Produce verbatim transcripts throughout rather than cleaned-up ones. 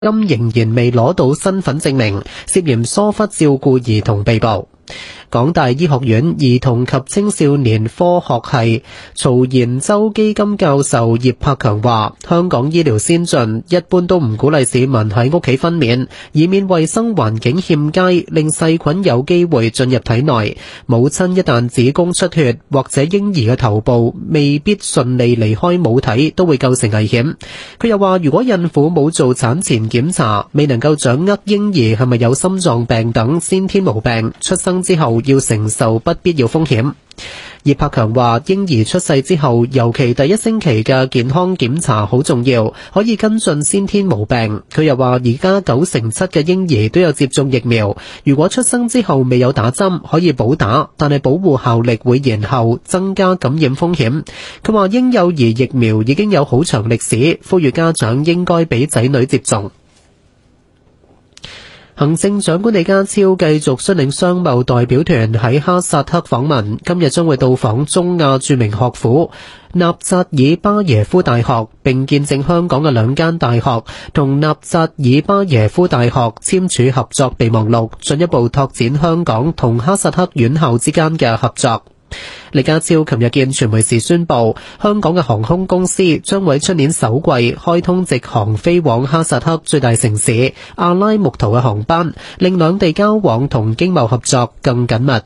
今仍然未攞到身份證明，涉嫌疏忽照顧兒童被捕。港大醫學院兒童及青少年科學系曹延洲基金教授葉柏強話，香港醫療先進，一般都唔鼓勵市民喺屋企分娩，以免衛生環境欠佳，令細菌有機會進入體內。母親一旦子宮出血，或者嬰兒嘅頭部未必順利離開母體，都會構成危險。佢又話，如果孕婦冇做產前檢查，未能夠掌握嬰兒係咪有心臟病等先天毛病，出生之後要承受不必要風險。葉柏強話，嬰兒出世之後，尤其第一星期嘅健康檢查好重要，可以跟進先天毛病。佢又話，而家九成七嘅嬰兒都有接種疫苗，如果出生之後未有打針，可以補打，但係保護效力會延後，增加感染風險。佢話，嬰幼兒疫苗已經有好長歷史，呼籲家長應該俾仔女接種。行政長官李家超繼續率領商貿代表團喺哈薩克訪問，今日將會到訪中亞著名學府納扎爾巴耶夫大學，並見證香港嘅兩間大學同納扎爾巴耶夫大學簽署合作備忘錄，進一步拓展香港同哈薩克院校之間嘅合作。李家超琴日見傳媒時宣布，香港嘅航空公司將會出年首季開通直航飛往哈薩克最大城市阿拉木圖嘅航班，令兩地交往同經貿合作更緊密。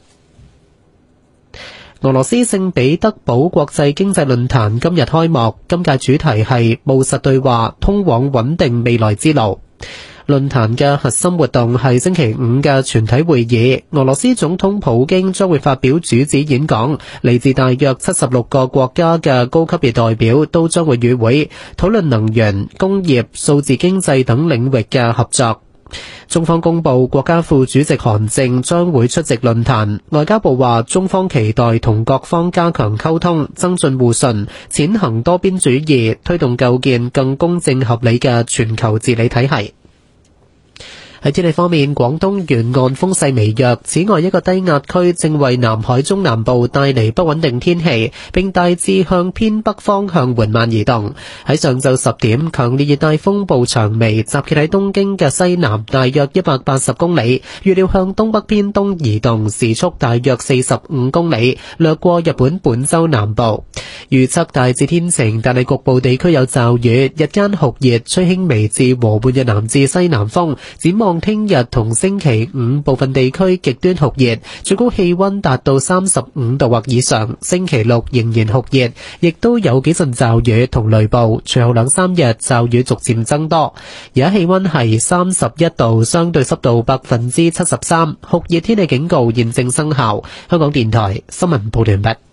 俄羅斯聖彼得堡國際經濟論壇今日開幕，今屆主題係務實對話，通往穩定未來之路。論壇嘅核心活動係星期五嘅全體會議，俄羅斯總統普京將會發表主旨演講，嚟自大約七十六個國家嘅高級別代表都將會與會，討論能源、工業、數字經濟等領域嘅合作。中方公布國家副主席韓正將會出席論壇，外交部話中方期待同各方加強溝通，增進互信，踐行多邊主義，推動構建更公正合理嘅全球治理體系。喺天氣方面，廣東沿岸風勢微弱，此外一個低壓區正為南海中南部帶嚟不穩定天氣，並大致向偏北方向緩慢移動。喺上晝十點，強烈熱帶風暴長眉集結喺東京嘅西南大約一百八十公里，預料向東北偏東移動，時速大約四十五公里，掠過日本本州南部。預測大致天晴，但係局部地區有驟雨，日間酷熱，吹輕微至和緩嘅南至西南風。展望聽日同星期五部分地區極端酷熱，最高氣溫達到三十五度或以上。星期六仍然酷熱，亦都有幾陣驟雨同雷暴，隨後兩三日驟雨逐漸增多。而家氣溫係三十一度，相對濕度百分之七十三，酷熱天氣警告現正生效。香港電台新聞報道完畢。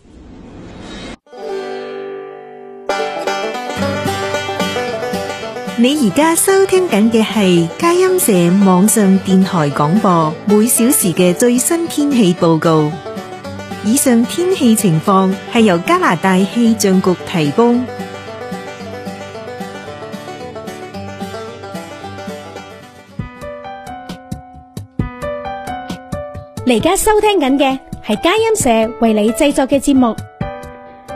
你而家收聽緊嘅係佳音社網上電台廣播，每小時嘅最新天氣報告。以上天氣情況係由加拿大氣象局提供。 你而家收聽緊嘅係佳音社為你製作嘅節目。